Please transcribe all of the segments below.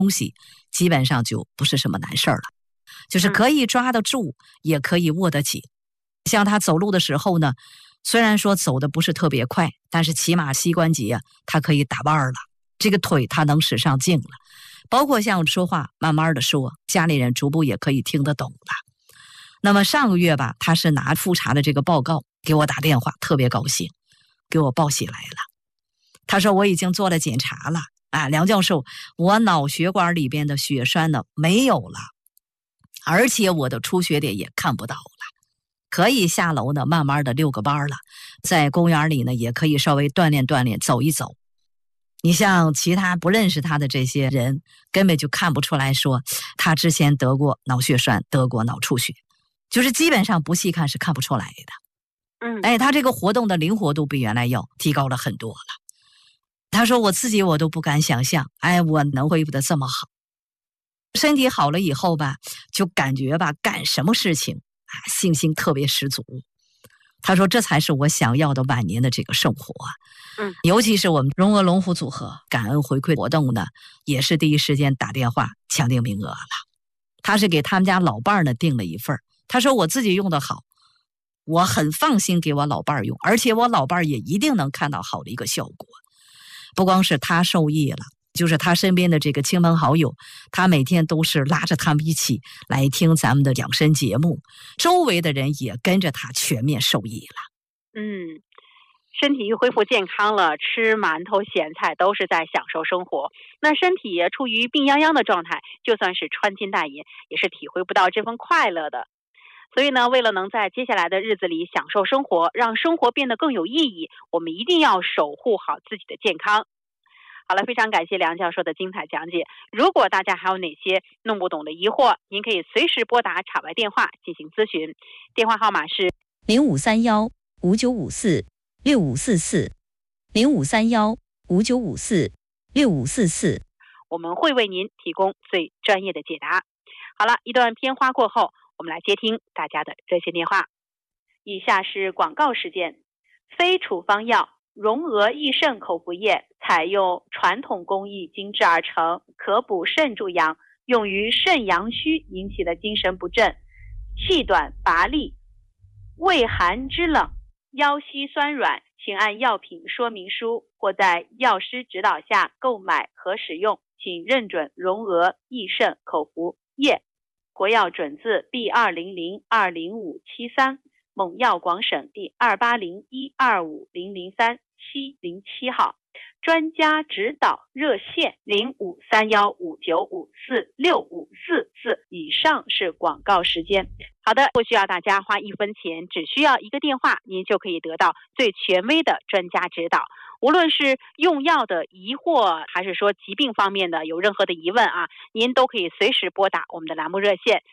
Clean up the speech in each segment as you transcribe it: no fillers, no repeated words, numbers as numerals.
东西，基本上就不是什么难事儿了，就是可以抓得住，也可以握得紧。像他走路的时候呢，虽然说走的不是特别快，但是起码膝关节他可以打弯了，这个腿他能使上劲了。包括像说话慢慢的说，家里人逐步也可以听得懂了。那么上个月吧，他是拿复查的这个报告给我打电话，特别高兴，给我报喜来了。他说我已经做了检查了啊，梁教授，我脑血管里边的血栓呢没有了，而且我的出血点也看不到了，可以下楼呢慢慢的遛个弯了，在公园里呢也可以稍微锻炼锻炼，走一走。你像其他不认识他的这些人，根本就看不出来说他之前得过脑血栓，得过脑出血，就是基本上不细看是看不出来的。他这个活动的灵活度比原来要提高了很多了。他说我自己我都不敢想象，我能恢复得这么好。身体好了以后吧，就感觉吧干什么事情信心特别十足。他说这才是我想要的晚年的这个生活。尤其是我们荣俄龙虎组合感恩回馈活动呢，也是第一时间打电话抢订名额了。他是给他们家老伴儿呢订了一份，他说我自己用的好，我很放心给我老伴儿用，而且我老伴儿也一定能看到好的一个效果。不光是他受益了，就是他身边的这个亲朋好友，他每天都是拉着他们一起来听咱们的养生节目，周围的人也跟着他全面受益了。 身体一恢复健康了，吃馒头咸菜都是在享受生活。那身体也处于病殃殃的状态，就算是穿金戴银，也是体会不到这份快乐的。所以呢，为了能在接下来的日子里享受生活，让生活变得更有意义，我们一定要守护好自己的健康。好了，非常感谢梁教授的精彩讲解。如果大家还有哪些弄不懂的疑惑，您可以随时拨打场外电话进行咨询，电话号码是 0531-5954-6544，0531-5954-6544， 我们会为您提供最专业的解答。好了，一段片花过后，我们来接听大家的热线电话。以下是广告时间。非处方药荣俄益肾口服液采用传统工艺精制而成，可补肾助阳，用于肾阳虚引起的精神不振、气短乏力、畏寒肢冷、腰膝酸软，请按药品说明书或在药师指导下购买和使用，请认准荣俄益肾口服液，国药准字 B200-20573，蒙药广省第280125003-707号，专家指导热线053159546544。以上是广告时间。好的，不需要大家花1分钱，只需要一个电话，您就可以得到最权威的专家指导。无论是用药的疑惑，还是说疾病方面的有任何的疑问您都可以随时拨打我们的栏目热线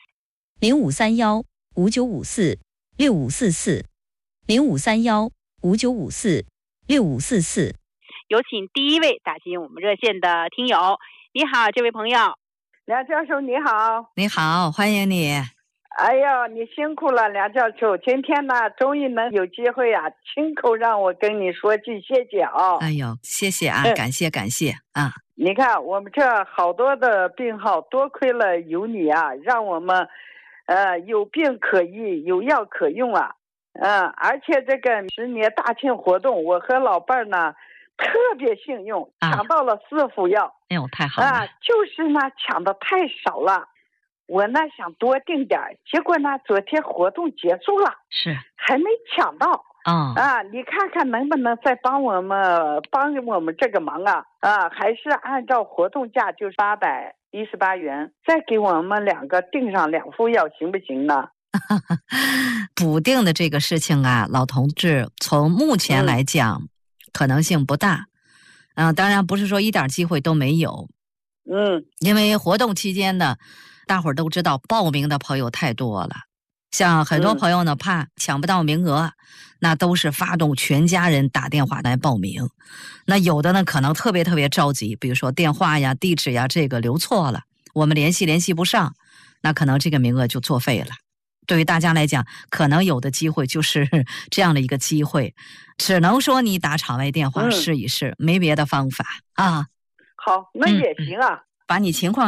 0531-5954-6544，0531-5954-6544。 有请第一位打进我们热线的听友。你好，这位朋友。 梁教授你好。 你好，欢迎你。 哎呀，你辛苦了，梁教授。今天呢，终于能有机会亲口让我跟你说句谢谢哎呦，谢谢感谢你看我们这好多的病号，多亏了有你让我们有病可医，有药可用而且这个10年大庆活动，我和老伴儿呢特别幸运，抢到了4副药。 哎呦，太好了。 就是呢抢的太少了，我呢想多订点，结果呢昨天活动结束了， 是还没抢到。你看看能不能再帮我们这个忙还是按照活动价就是818元，再给我们2个订上2副药，行不行呢？ 补订的这个事情老同志，从目前来讲可能性不大。当然不是说一点机会都没有。因为活动期间呢，大伙儿都知道报名的朋友太多了，像很多朋友呢怕抢不到名额，那都是发动全家人打电话来报名。那有的呢可能特别着急，比如说电话呀、地址呀这个留错了，我们联系不上，那可能这个名额就作废了。对于大家来讲，可能有的机会就是这样的一个机会，只能说你打场外电话试一试，没别的方法好，那也行把你情况